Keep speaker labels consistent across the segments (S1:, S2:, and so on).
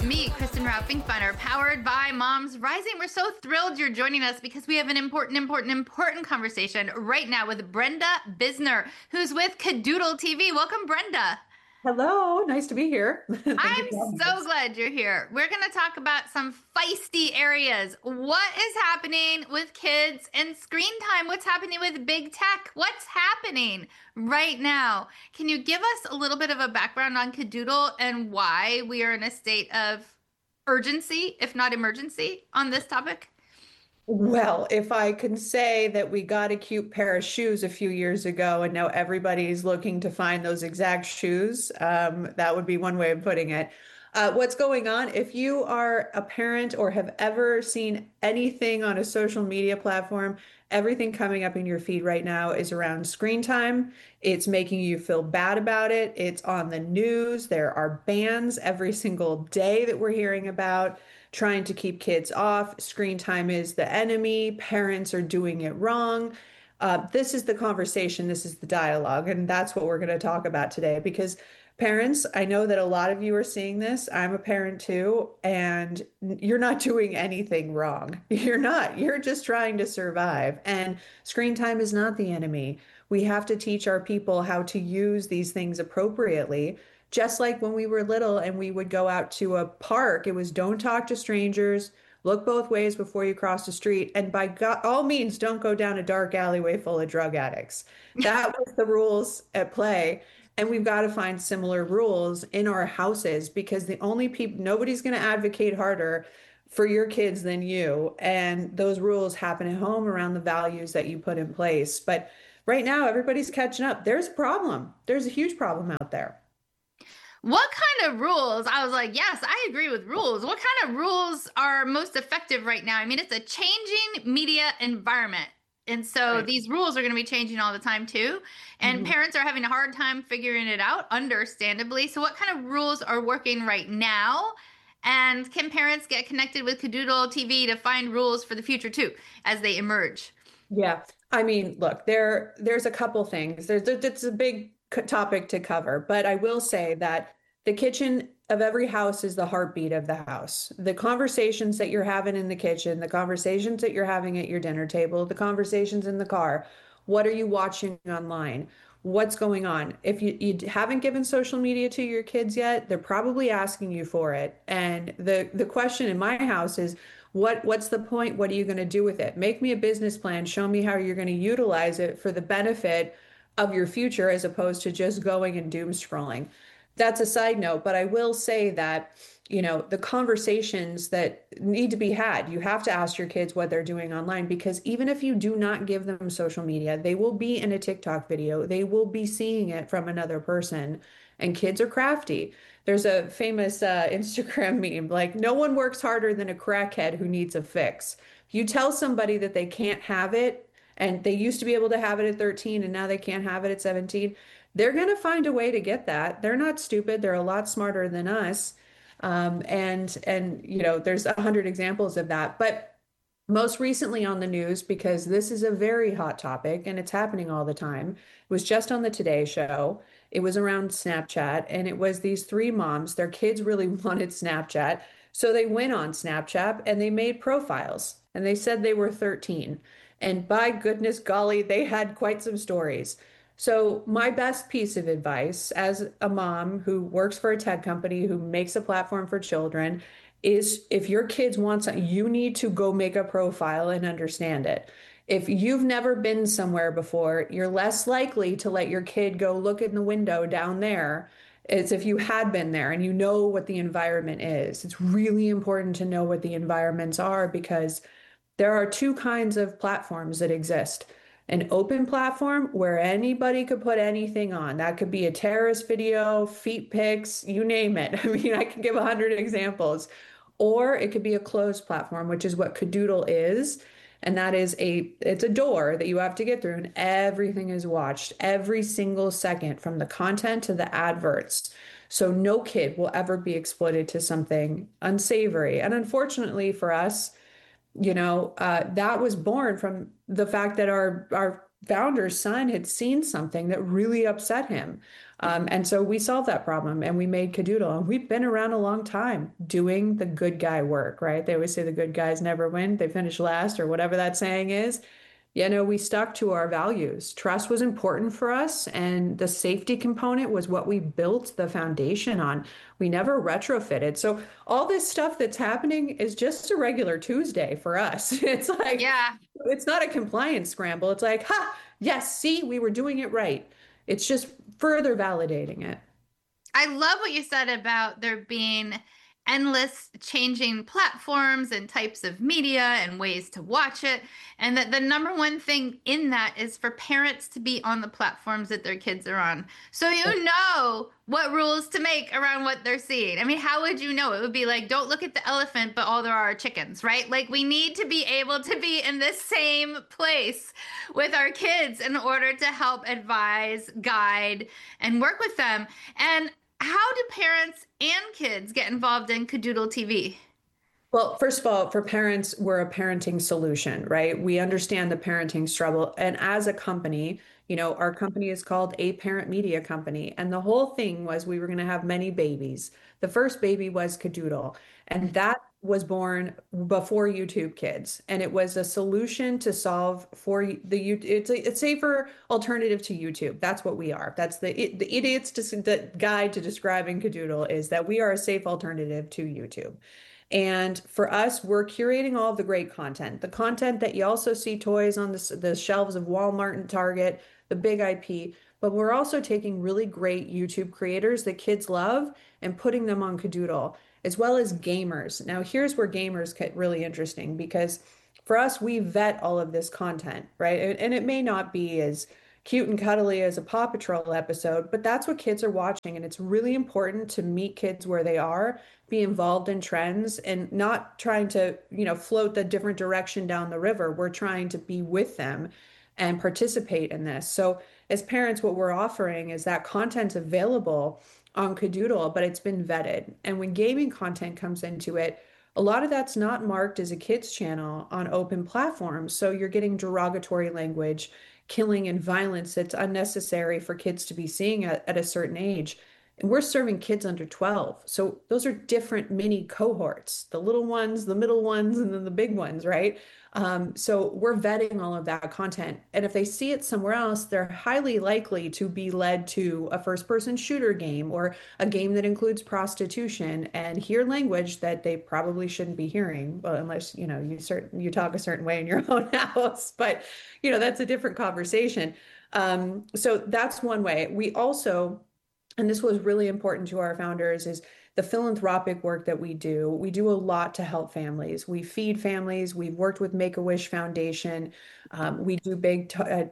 S1: me, Kristen Raub-Finkbeiner, powered by Moms Rising. We're so thrilled you're joining us because we have an important conversation right now with Brenda Bisner, who's with Cadoodle TV. Welcome, Brenda.
S2: Hello, nice to be here. Thank you
S1: I'm
S2: for having
S1: so
S2: us.
S1: glad you're here. We're going to talk about some feisty areas. What is happening with kids and screen time? What's happening with big tech? What's happening right now? Can you give us a little bit of a background on Cadoodle and why we are in a state of urgency, if not emergency, on this topic?
S2: Well, if I can say that we got a cute pair of shoes a few years ago and now everybody's looking to find those exact shoes, that would be one way of putting it. What's going on? If you are a parent or have ever seen anything on a social media platform, everything coming up in your feed right now is around screen time. It's making you feel bad about it. It's on the news. There are bans every single day that we're hearing about trying to keep kids off. Screen time is the enemy. Parents are doing it wrong. This is the conversation, this is the dialogue, and that's what we're going to talk about today. Because parents, I know that a lot of you are seeing this. I'm a parent too, and you're not doing anything wrong. You're not. You're just trying to survive. And screen time is not the enemy. We have to teach our people how to use these things appropriately. Just like when we were little and we would go out to a park, it was don't talk to strangers, look both ways before you cross the street, and by God, all means, don't go down a dark alleyway full of drug addicts. That was the rules at play. And we've got to find similar rules in our houses because the only people, nobody's going to advocate harder for your kids than you. And those rules happen at home around the values that you put in place. But right now, everybody's catching up. There's a problem. There's a huge problem out there.
S1: What kind of rules? I was like, yes, I agree with rules. What kind of rules are most effective right now? I mean, it's a changing media environment. And so
S2: Right.
S1: these rules are going to be changing all the time too. And
S2: Mhm.
S1: parents are having a hard time figuring it out, understandably. So, what kind of rules are working right now? And can parents get connected with Cadoodle TV to find rules for the future too as they emerge?
S2: Yeah. I mean, look, there's a couple things. It's a big topic to cover, but I will say that the kitchen of every house is the heartbeat of the house. The conversations that you're having in the kitchen, the conversations that you're having at your dinner table, the conversations in the car, what are you watching online? What's going on? If you haven't given social media to your kids yet, they're probably asking you for it. And the question in my house is, what's the point? What are you going to do with it? Make me a business plan. Show me how you're going to utilize it for the benefit of your future as opposed to just going and doom scrolling. That's a side note, but I will say that, the conversations that need to be had, you have to ask your kids what they're doing online because even if you do not give them social media, they will be in a TikTok video. They will be seeing it from another person, and kids are crafty. There's a famous Instagram meme like, no one works harder than a crackhead who needs a fix. If you tell somebody that they can't have it, and they used to be able to have it at 13 and now they can't have it at 17, they're going to find a way to get that. They're not stupid. They're a lot smarter than us. And there's 100 examples of that. But most recently on the news, because this is a very hot topic and it's happening all the time, it was just on the Today Show. It was around Snapchat, and it was these three moms. Their kids really wanted Snapchat. So they went on Snapchat and they made profiles and they said they were 13. And by goodness golly, they had quite some stories. So, my best piece of advice as a mom who works for a tech company who makes a platform for children is if your kids want something, you need to go make a profile and understand it. If you've never been somewhere before, you're less likely to let your kid go look in the window down there as if you had been there and you know what the environment is. It's really important to know what the environments are because there are two kinds of platforms that exist. An open platform where anybody could put anything on. That could be a terrorist video, feet pics, you name it. I mean, I can give 100 examples. Or it could be a closed platform, which is what Cadoodle is. And that is it's a door that you have to get through, and everything is watched every single second from the content to the adverts. So no kid will ever be exploited to something unsavory. And unfortunately for us, that was born from the fact that our founder's son had seen something that really upset him. And so we solved that problem and we made Cadoodle. And we've been around a long time doing the good guy work, right? They always say the good guys never win, they finish last, or whatever that saying is. We stuck to our values. Trust was important for us, and the safety component was what we built the foundation on. We never retrofitted. So all this stuff that's happening is just a regular Tuesday for us. It's like,
S1: Yeah.
S2: it's not a compliance scramble. It's like, ha, yes, see, we were doing it right. It's just further validating it.
S1: I love what you said about there being endless changing platforms and types of media and ways to watch it. And that the number one thing in that is for parents to be on the platforms that their kids are on. So you know what rules to make around what they're seeing. I mean, how would you know? It would be like, don't look at the elephant, but all there are chickens, right? Like, we need to be able to be in the same place with our kids in order to help advise, guide, and work with them. And how do parents and kids get involved in Cadoodle TV?
S2: Well, first of all, for parents, we're a parenting solution, right? We understand the parenting struggle. And as a company, our company is called A Parent Media Company. And the whole thing was we were going to have many babies. The first baby was Cadoodle, and that was born before YouTube Kids. And it was a solution to solve for it's a safer alternative to YouTube. That's what we are. That's the idiot's the guide to describing Cadoodle is that we are a safe alternative to YouTube. And for us, we're curating all of the great content, the content that you also see toys on the shelves of Walmart and Target, the big IP. But we're also taking really great YouTube creators that kids love and putting them on Cadoodle, as well as gamers. Now, here's where gamers get really interesting because for us, we vet all of this content, right? And it may not be as cute and cuddly as a Paw Patrol episode, but that's what kids are watching. And it's really important to meet kids where they are, be involved in trends, and not trying to, float the different direction down the river. We're trying to be with them and participate in this. So as parents, what we're offering is that content's available on Cadoodle, but it's been vetted. And when gaming content comes into it, a lot of that's not marked as a kids channel on open platforms. So you're getting derogatory language, killing, and violence that's unnecessary for kids to be seeing at a certain age. And we're serving kids under 12. So those are different mini cohorts, the little ones, the middle ones, and then the big ones, right? So we're vetting all of that content. And if they see it somewhere else, they're highly likely to be led to a first-person shooter game or a game that includes prostitution and hear language that they probably shouldn't be hearing, well, unless, you talk a certain way in your own house. But, that's a different conversation. So that's one way. We also, and this was really important to our founders, is the philanthropic work that we do. We do a lot to help families. We feed families. We've worked with Make-A-Wish Foundation. We do big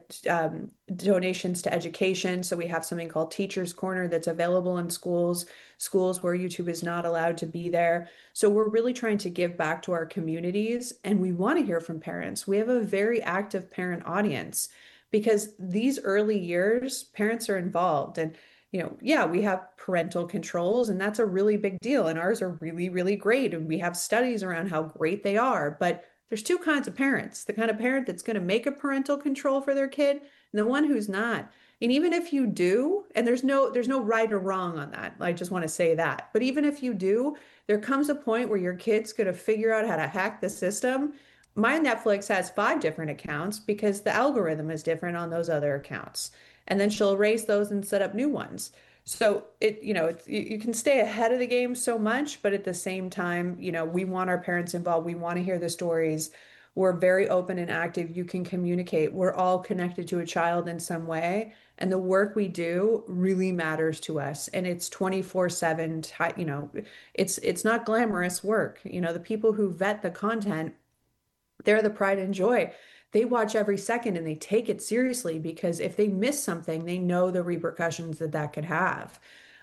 S2: donations to education. So we have something called Teachers Corner that's available in schools where YouTube is not allowed to be there. So we're really trying to give back to our communities, and we want to hear from parents. We have a very active parent audience because these early years, parents are involved. And yeah, we have parental controls, and that's a really big deal. And ours are really, really great. And we have studies around how great they are. But there's two kinds of parents: the kind of parent that's going to make a parental control for their kid, and the one who's not. And even if you do, and there's no right or wrong on that. I just want to say that. But even if you do, there comes a point where your kid's going to figure out how to hack the system. My Netflix has 5 different accounts because the algorithm is different on those other accounts. And then she'll erase those and set up new ones. So you can stay ahead of the game so much, but at the same time, we want our parents involved. We want to hear the stories. We're very open and active. You can communicate. We're all connected to a child in some way. And the work we do really matters to us. And it's 24/7, it's not glamorous work. The people who vet the content, they're the pride and joy. They watch every second and they take it seriously because if they miss something, they know the repercussions that could have.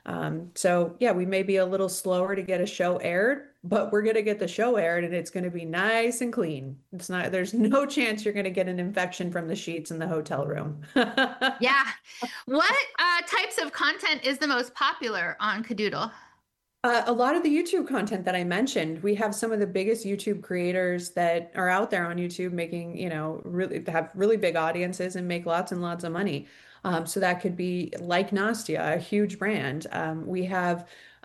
S2: So yeah, we may be a little slower to get a show aired, but we're going to get the show aired and it's going to be nice and clean. There's no chance you're going to get an infection from the sheets in the hotel room.
S1: Yeah. What types of content is the most popular on Cadoodle?
S2: A lot of the YouTube content that I mentioned, we have some of the biggest YouTube creators that are out there on YouTube making, really have really big audiences and make lots and lots of money. So that could be like Nastia, a huge brand. We have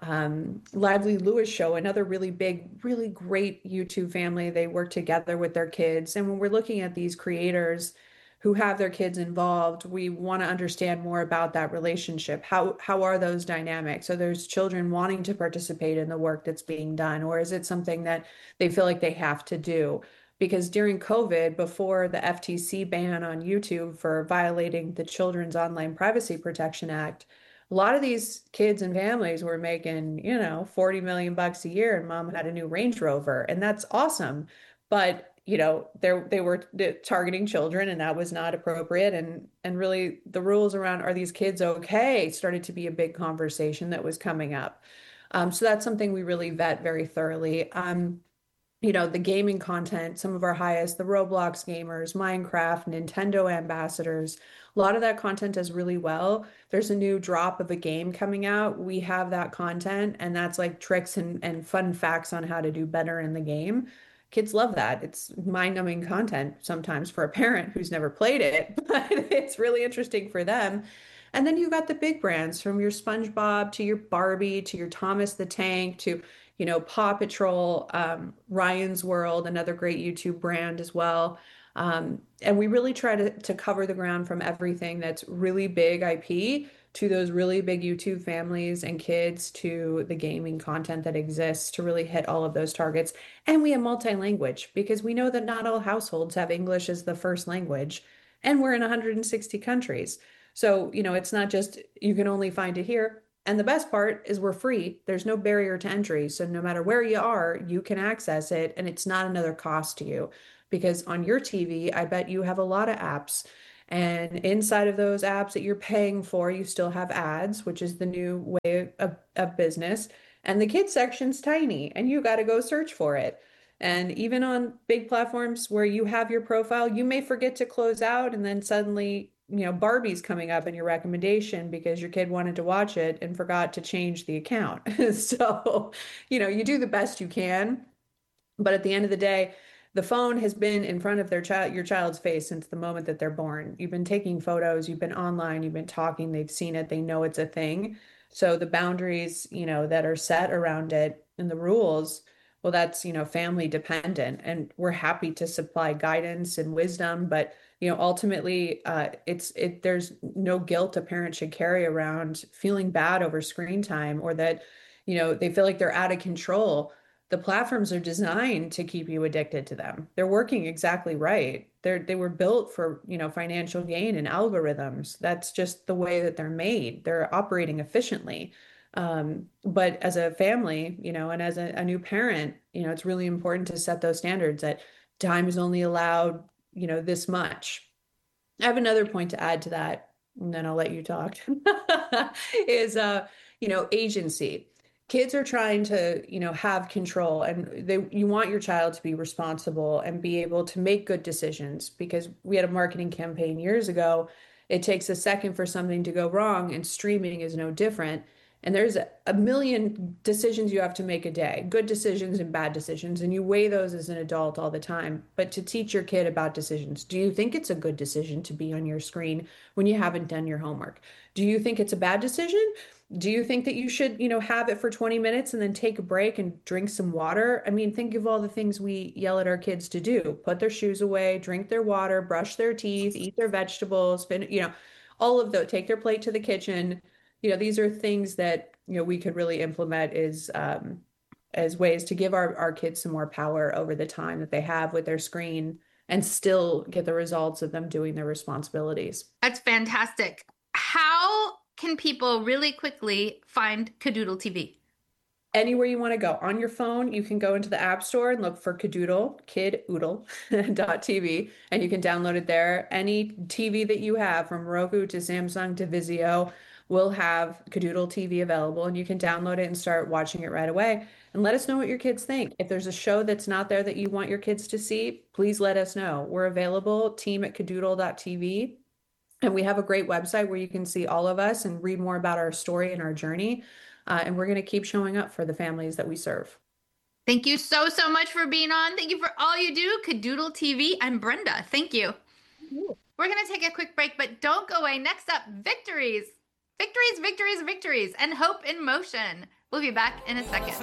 S2: Lively Lewis Show, another really big, really great YouTube family. They work together with their kids. And when we're looking at these creators who have their kids involved, we want to understand more about that relationship. How are those dynamics? So there's children wanting to participate in the work that's being done, or is it something that they feel like they have to do? Because during COVID, before the FTC ban on YouTube for violating the Children's Online Privacy Protection Act, a lot of these kids and families were making, 40 million bucks a year, and mom had a new Range Rover, and that's awesome. But, they were targeting children, and that was not appropriate. And really the rules around, are these kids okay, started to be a big conversation that was coming up. So that's something we really vet very thoroughly. The gaming content, some of our highest, the Roblox gamers, Minecraft, Nintendo ambassadors, a lot of that content does really well. There's a new drop of a game coming out. We have that content, and that's like tricks and fun facts on how to do better in the game. Kids love that. It's mind-numbing content sometimes for a parent who's never played it, but it's really interesting for them. And then you got the big brands, from your SpongeBob to your Barbie to your Thomas the Tank to Paw Patrol, Ryan's World, another great YouTube brand as well. And we really try to cover the ground from everything that's really big IP to those really big YouTube families and kids to the gaming content that exists, to really hit all of those targets. And we have multi-language, because we know that not all households have English as the first language, and we're in 160 countries. So, it's not just you can only find it here. And the best part is we're free. There's no barrier to entry. So no matter where you are, you can access it, and it's not another cost to you. Because on your TV, I bet you have a lot of apps. And inside of those apps that you're paying for, you still have ads, which is the new way of business. And the kids section's tiny, and you got to go search for it. And even on big platforms where you have your profile, you may forget to close out, and then suddenly Barbie's coming up in your recommendation because your kid wanted to watch it and forgot to change the account. So, you do the best you can, but at the end of the day, the phone has been in front of your child's face since the moment that they're born. You've been taking photos, you've been online, you've been talking, they've seen it, they know it's a thing. So the boundaries, that are set around it and the rules, well, that's, family dependent, and we're happy to supply guidance and wisdom, but ultimately, there's no guilt a parent should carry around feeling bad over screen time, or that, they feel like they're out of control. The platforms are designed to keep you addicted to them. They're working exactly right. They were built for, financial gain and algorithms. That's just the way that they're made. They're operating efficiently. But as a family, and as a new parent, it's really important to set those standards that time is only allowed, this much. I have another point to add to that, and then I'll let you talk, is, agency. Kids are trying to, have control, and you want your child to be responsible and be able to make good decisions, because we had a marketing campaign years ago. It takes a second for something to go wrong, and streaming is no different. And there's a million decisions you have to make a day, good decisions and bad decisions, and you weigh those as an adult all the time. But to teach your kid about decisions, do you think it's a good decision to be on your screen when you haven't done your homework? Do you think it's a bad decision? Do you think that you should, have it for 20 minutes and then take a break and drink some water? I mean, think of all the things we yell at our kids to do: put their shoes away, drink their water, brush their teeth, eat their vegetables, all of those, take their plate to the kitchen. These are things that, we could really implement as ways to give our kids some more power over the time that they have with their screen, and still get the results of them doing their responsibilities.
S1: That's fantastic. How can people really quickly find Kadoodle TV?
S2: Anywhere you want to go. On your phone, you can go into the App Store and look for Kadoodle, kidoodle.tv, and you can download it there. Any TV that you have, from Roku to Samsung to Vizio, will have Kadoodle TV available, and you can download it and start watching it right away. And let us know what your kids think. If there's a show that's not there that you want your kids to see, please let us know. We're available, team@kadoodle.tv. And we have a great website where you can see all of us and read more about our story and our journey. And we're going to keep showing up for the families that we serve.
S1: Thank you so, so much for being on. Thank you for all you do. Kadoodle TV. I'm Brenda. Thank you. We're going to take a quick break, but don't go away. Next up, victories. Victories, victories, victories, and hope in motion. We'll be back in a second.